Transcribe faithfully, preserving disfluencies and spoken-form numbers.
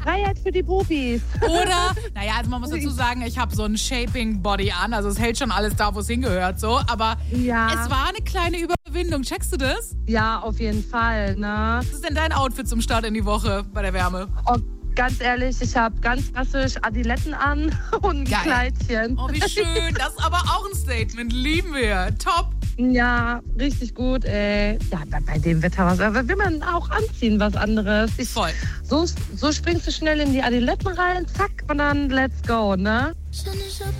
Freiheit für die Bubis. Oder, naja, also man muss dazu sagen, ich habe so ein Shaping-Body an, also es hält schon alles da, wo es hingehört, so. Aber Ja. es war eine kleine Überwindung. Checkst du das? Ja, auf jeden Fall, ne? Was ist denn dein Outfit zum Start in die Woche bei der Wärme? Oh, ganz ehrlich, ich habe ganz klassisch Adiletten an und ein Geil. Kleidchen. Oh, wie schön. Das ist aber auch ein Statement. Lieben wir. Top. Ja, richtig gut, ey. Ja, bei, bei dem Wetter, was aber will man auch anziehen, was anderes. Ich, Voll. So, so springst du schnell in die Adiletten rein, zack, und dann let's go, ne?